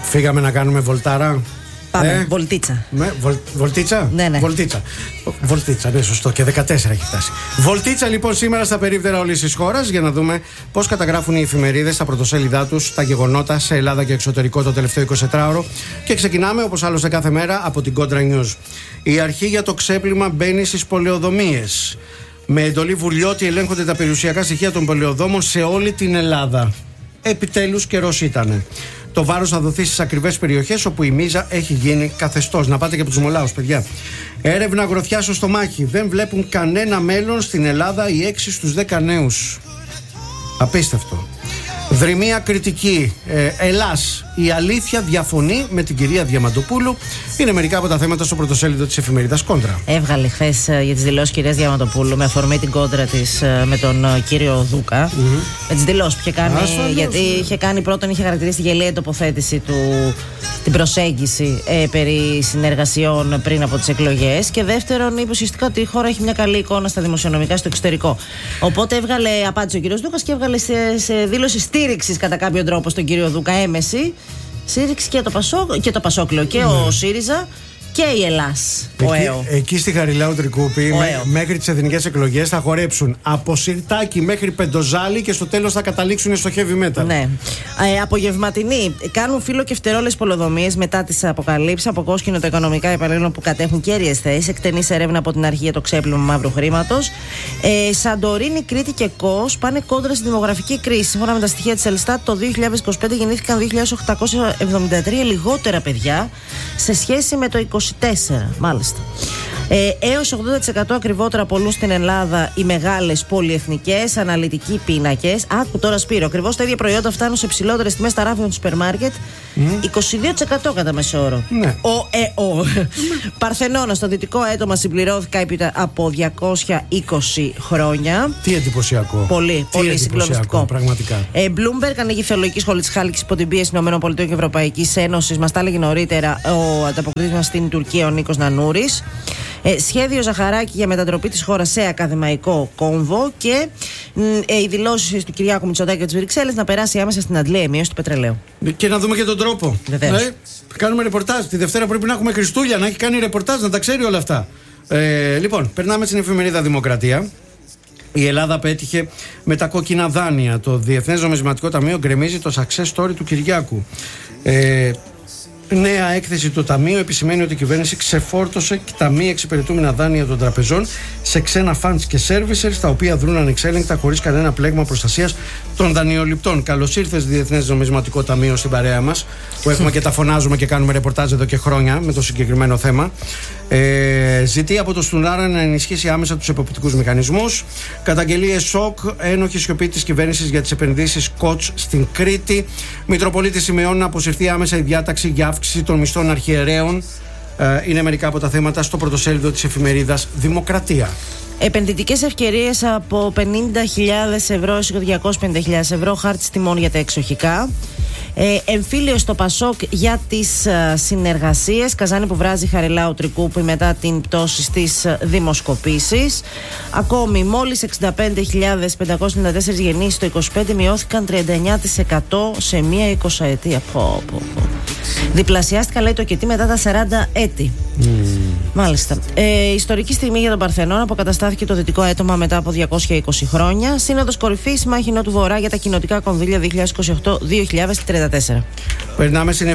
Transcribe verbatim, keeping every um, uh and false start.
Φύγαμε να κάνουμε βολτάρα. Πάμε, ε, βολτίτσα. Με, βολ, βολτίτσα. Ναι, ναι. Βολτίτσα. Βολτίτσα, ναι, σωστό. Και δεκατέσσερα έχει φτάσει. Βολτίτσα λοιπόν σήμερα στα περίπτερα όλης της χώρας για να δούμε πώς καταγράφουν οι εφημερίδες στα πρωτοσέλιδά τους τα γεγονότα σε Ελλάδα και εξωτερικό το τελευταίο εικοσιτετράωρο. Και ξεκινάμε όπως άλλωστε κάθε μέρα από την Κόντρα News. Η αρχή για το ξέπλυμα μπαίνει στις πολεοδομίες. Με εντολή Βουλιώτη ελέγχονται τα περιουσιακά στοιχεία των πολεοδόμων σε όλη την Ελλάδα. Επιτέλους καιρός ήτανε. Το βάρος θα δοθεί στις ακριβές περιοχές όπου η μίζα έχει γίνει καθεστώς. Να πάτε και από τους Μολάους, παιδιά. Έρευνα γροθιά στο στομάχι. Δεν βλέπουν κανένα μέλλον στην Ελλάδα οι έξι στους δέκα νέους. Απίστευτο. Δρυμία κριτική. Ε, Ελλάς. Η αλήθεια διαφωνεί με την κυρία Διαμαντοπούλου. Είναι μερικά από τα θέματα στο πρωτοσέλιδο της εφημερίδας Κόντρα. Έβγαλε χθες για τις δηλώσεις κυρίας Διαμαντοπούλου με αφορμή την κόντρα της με τον κύριο Δούκα. Mm-hmm. Με τις δηλώσεις που είχε κάνει. Ασφαλώς, γιατί ναι. είχε κάνει πρώτον, είχε χαρακτηρίσει τη γελία τοποθέτηση του, την προσέγγιση ε, περί συνεργασιών πριν από τις εκλογές. Και δεύτερον, είπε ουσιαστικά ότι η χώρα έχει μια καλή εικόνα στα δημοσιονομικά στο εξωτερικό. Οπότε έβγαλε, απάντησε ο κύριος Δούκας και έβγαλε σε, σε δήλωση στήριξης κατά κάποιο τρόπο στον κύριο Δούκα έμεση. Στήριξη και το, Πασό, και το Πασόκλειο και ναι. ο ΣΥΡΙΖΑ και η Ελλάς. Εκεί, ο ΕΟ. εκεί στη Χαριλάου Τρικούπη με, μέχρι τις εθνικές εκλογές θα χορέψουν από Σιρτάκι μέχρι Πεντοζάλι και στο τέλος θα καταλήξουν στο heavy metal. Ναι. Ε, απογευματινοί κάνουν φύλλο και φτερόλες πολεοδομίες μετά τις αποκαλύψεις από κόσκινο τα οικονομικά υπαλλήλων που κατέχουν κέρυες θέσεις. Εκτενής έρευνα από την αρχή για το ξέπλυμα μαύρου χρήματος. Ε, Σαντορίνη, Κρήτη και Κos πάνε κόντρα στη δημογραφική κρίση. Σύμφωνα με τα στοιχεία της Ελστάτ, το δύο χιλιάδες είκοσι πέντε γεννήθηκαν δύο χιλιάδες οκτακόσια εβδομήντα τρία λιγότερα παιδιά σε σχέση με το είκοσι τέσσερα, μάλιστα. Ε, έως ογδόντα τοις εκατό ακριβότερα πολλούν στην Ελλάδα οι μεγάλες πολυεθνικές αναλυτικοί πίνακες. Άκου τώρα, Σπύρο, ακριβώς τα ίδια προϊόντα φτάνουν σε ψηλότερες τιμές στα ράφια του σούπερ μάρκετ. Mm. είκοσι δύο τοις εκατό κατά μέσο όρο. Ναι. Ο ΕΟ. Παρθενώνα, στο δυτικό έτομα συμπληρώθηκα από διακόσια είκοσι χρόνια. Τι εντυπωσιακό. Πολύ, Τι πολύ συγκλονιστικό. Πραγματικά. Ε, Bloomberg ανοίγει θεολογική σχολή της Χάλκης υπό την πίεση ΗΠΑ και Ευρωπαϊκής Ένωσης. Μας τα έλεγε νωρίτερα ο ανταποκριτής μας στην Τουρκία, ο Νίκος Νανούρης. Ε, σχέδιο Ζαχαράκη για μετατροπή της χώρας σε ακαδημαϊκό κόμβο και ε, οι δηλώσεις του Κυριάκου Μητσοτάκη για τις Βρυξέλλες να περάσει άμεσα στην αντλία η μείωση του πετρελαίου. Και να δούμε και τον τρόπο. Βεβαίως. Ε, κάνουμε ρεπορτάζ. Τη Δευτέρα πρέπει να έχουμε Χριστούλια, να έχει κάνει ρεπορτάζ, να τα ξέρει όλα αυτά. Ε, λοιπόν, περνάμε στην εφημερίδα Δημοκρατία. Η Ελλάδα πέτυχε με τα κόκκινα δάνεια. Το Διεθνές Νομισματικό Ταμείο γκρεμίζει το success story του Κυριάκου. Ε, Νέα έκθεση του Ταμείου επισημαίνει ότι η κυβέρνηση ξεφόρτωσε και τα μη εξυπηρετούμενα δάνεια των τραπεζών σε ξένα funds και servicers, τα οποία δρούν ανεξέλεγκτα χωρίς κανένα πλέγμα προστασίας των δανειοληπτών. Καλώς ήρθες, Διεθνές Νομισματικό Ταμείο, στην παρέα μας, που έχουμε και τα φωνάζουμε και κάνουμε ρεπορτάζ εδώ και χρόνια με το συγκεκριμένο θέμα. Ε, ζητεί από το Στουνάρα να ενισχύσει άμεσα τους εποπτικούς μηχανισμούς. Καταγγελίες σοκ, ένοχη σιωπή της κυβέρνησης για τις επενδύσεις Κότς στην Κρήτη. Μητροπολίτης σημειώνει να αποσυρθεί άμεσα η διάταξη για αύξηση των μισθών αρχιερέων. Ε, είναι μερικά από τα θέματα στο πρωτοσέλιδο της εφημερίδας Δημοκρατία. Επενδυτικές ευκαιρίες από πενήντα χιλιάδες ευρώ έως διακόσιες πενήντα χιλιάδες ευρώ, χάρτης τιμών για τα εξοχικά. Ε, εμφύλιο στο Πασόκ για τις uh, συνεργασίες. Καζάνι που βράζει Χαριλάου Τρικούπη μετά την πτώση στις uh, δημοσκοπήσεις. Ακόμη, μόλις εξήντα πέντε χιλιάδες πεντακόσιες ενενήντα τέσσερα γεννήσεις το είκοσι πέντε μειώθηκαν τριάντα εννέα τοις εκατό σε μία εικοσαετία. Πω, πω, πω. Διπλασιάστηκαν, λέει, το κετί μετά τα σαράντα έτη. Mm. Μάλιστα. Ε, ιστορική στιγμή για τον Παρθενώνα. Αποκαταστάθηκε το δυτικό έτομα μετά από διακόσια είκοσι χρόνια. Σύνοδος κορυφής, μάχη Νότου Βορρά για τα κοινοτικά κονδύλια δύο χιλιάδες είκοσι οκτώ με δύο χιλιάδες τριάντα τέσσερα. Περνάμε στην